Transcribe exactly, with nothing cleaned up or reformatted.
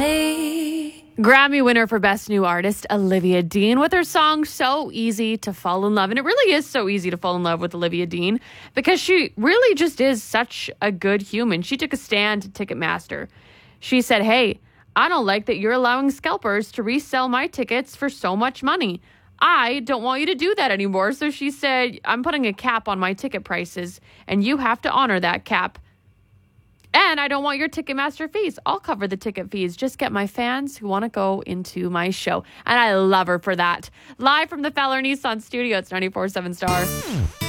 me. Grammy winner for Best New Artist, Olivia Dean, with her song So Easy to Fall in Love. And it really is so easy to fall in love with Olivia Dean because she really just is such a good human. She took a stand to Ticketmaster. She said, hey, I don't like that you're allowing scalpers to resell my tickets for so much money. I don't want you to do that anymore. So she said, I'm putting a cap on my ticket prices and you have to honor that cap. And I don't want your Ticketmaster fees. I'll cover the ticket fees. Just get my fans who want to go into my show. And I love her for that. Live from the Fowler Nissan studio, it's ninety-four point seven Star.